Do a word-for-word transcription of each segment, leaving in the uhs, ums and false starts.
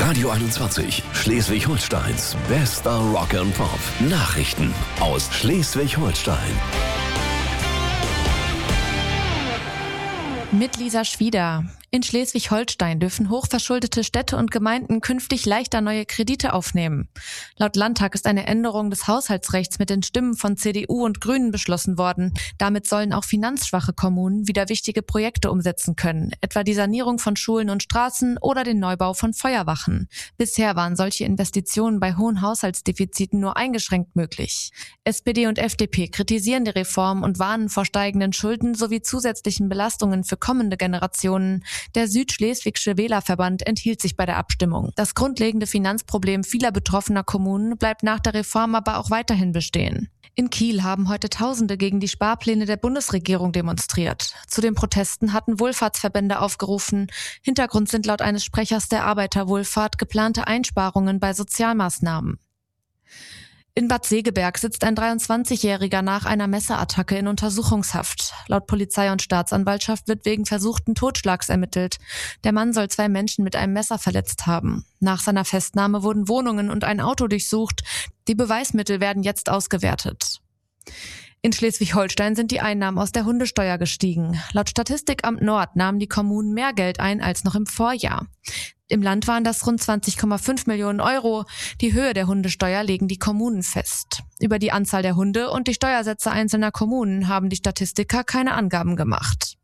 Radio einundzwanzig, Schleswig-Holsteins bester Rock and Pop. Nachrichten aus Schleswig-Holstein. Mit Lisa Schwieder. In Schleswig-Holstein dürfen hochverschuldete Städte und Gemeinden künftig leichter neue Kredite aufnehmen. Laut Landtag ist eine Änderung des Haushaltsrechts mit den Stimmen von C D U und Grünen beschlossen worden. Damit sollen auch finanzschwache Kommunen wieder wichtige Projekte umsetzen können, etwa die Sanierung von Schulen und Straßen oder den Neubau von Feuerwachen. Bisher waren solche Investitionen bei hohen Haushaltsdefiziten nur eingeschränkt möglich. S P D und F D P kritisieren die Reform und warnen vor steigenden Schulden sowie zusätzlichen Belastungen für kommende Generationen. Der Südschleswigsche Wählerverband enthielt sich bei der Abstimmung. Das grundlegende Finanzproblem vieler betroffener Kommunen bleibt nach der Reform aber auch weiterhin bestehen. In Kiel haben heute Tausende gegen die Sparpläne der Bundesregierung demonstriert. Zu den Protesten hatten Wohlfahrtsverbände aufgerufen. Hintergrund sind laut eines Sprechers der Arbeiterwohlfahrt geplante Einsparungen bei Sozialmaßnahmen. In Bad Segeberg sitzt ein dreiundzwanzigjähriger nach einer Messerattacke in Untersuchungshaft. Laut Polizei und Staatsanwaltschaft wird wegen versuchten Totschlags ermittelt. Der Mann soll zwei Menschen mit einem Messer verletzt haben. Nach seiner Festnahme wurden Wohnungen und ein Auto durchsucht. Die Beweismittel werden jetzt ausgewertet. In Schleswig-Holstein sind die Einnahmen aus der Hundesteuer gestiegen. Laut Statistikamt Nord nahmen die Kommunen mehr Geld ein als noch im Vorjahr. Im Land waren das rund zwanzig Komma fünf Millionen Euro. Die Höhe der Hundesteuer legen die Kommunen fest. Über die Anzahl der Hunde und die Steuersätze einzelner Kommunen haben die Statistiker keine Angaben gemacht.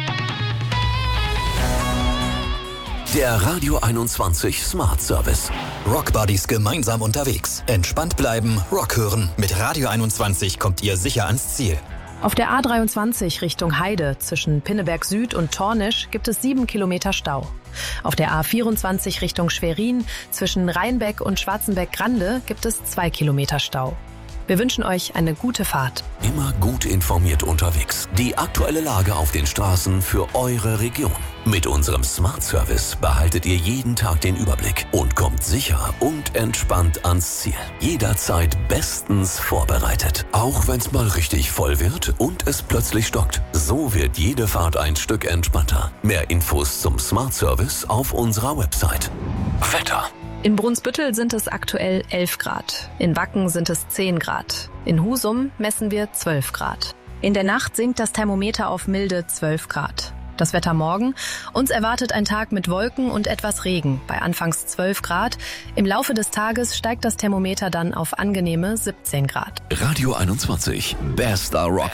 Der Radio einundzwanzig Smart Service. Rockbuddies gemeinsam unterwegs. Entspannt bleiben, Rock hören. Mit Radio einundzwanzig kommt ihr sicher ans Ziel. Auf der A dreiundzwanzig Richtung Heide zwischen Pinneberg Süd und Tornisch gibt es sieben Kilometer Stau. Auf der A vierundzwanzig Richtung Schwerin zwischen Rheinbeck und Schwarzenbeck-Grande gibt es zwei Kilometer Stau. Wir wünschen euch eine gute Fahrt. Immer gut informiert unterwegs. Die aktuelle Lage auf den Straßen für eure Region. Mit unserem Smart Service behaltet ihr jeden Tag den Überblick und kommt sicher und entspannt ans Ziel. Jederzeit bestens vorbereitet. Auch wenn es mal richtig voll wird und es plötzlich stockt. So wird jede Fahrt ein Stück entspannter. Mehr Infos zum Smart Service auf unserer Website. Wetter. In Brunsbüttel sind es aktuell elf Grad. In Wacken sind es zehn Grad. In Husum messen wir zwölf Grad. In der Nacht sinkt das Thermometer auf milde zwölf Grad. Das Wetter morgen. Uns erwartet ein Tag mit Wolken und etwas Regen bei anfangs zwölf Grad. Im Laufe des Tages steigt das Thermometer dann auf angenehme siebzehn Grad. Radio einundzwanzig, bester Rock